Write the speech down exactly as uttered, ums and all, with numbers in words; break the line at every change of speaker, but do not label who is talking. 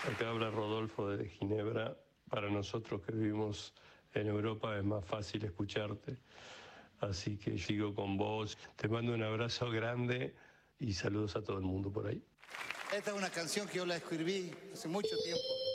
Acá habla Rodolfo de Ginebra. Para nosotros que vivimos en Europa es más fácil escucharte. Así que sigo con vos. Te mando un abrazo grande y saludos a todo el mundo por ahí.
Esta es una canción que yo la escribí hace mucho tiempo.